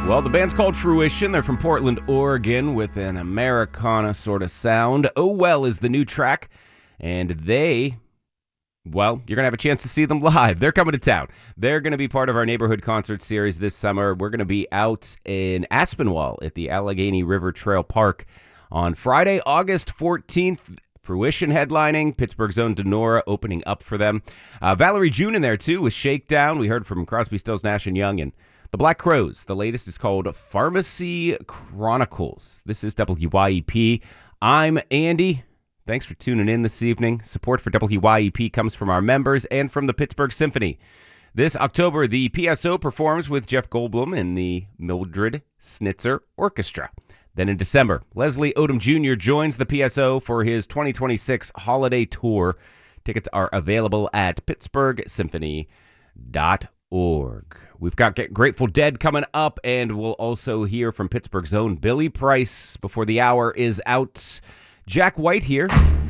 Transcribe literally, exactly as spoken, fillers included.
Well, the band's called Fruition. They're from Portland, Oregon, with an Americana sort of sound. Oh Well is the new track, and they, well, you're going to have a chance to see them live. They're coming to town. They're going to be part of our neighborhood concert series this summer. We're going to be out in Aspinwall at the Allegheny River Trail Park on Friday, August fourteenth. Fruition headlining, Pittsburgh's own Denora opening up for them. Uh, Valerie June in there, too, with Shakedown. We heard from Crosby, Stills, Nash and Young, and the Black Crowes. The latest is called Pharmacy Chronicles. This is W Y E P. I'm Andy. Thanks for tuning in this evening. Support for W Y E P comes from our members and from the Pittsburgh Symphony. This October, the P S O performs with Jeff Goldblum and the Mildred Snitzer Orchestra. Then in December, Leslie Odom Junior joins the P S O for his twenty twenty-six holiday tour. Tickets are available at pittsburgh symphony dot org. We've got Get Grateful Dead coming up, and we'll also hear from Pittsburgh's own Billy Price before the hour is out. Jack White here.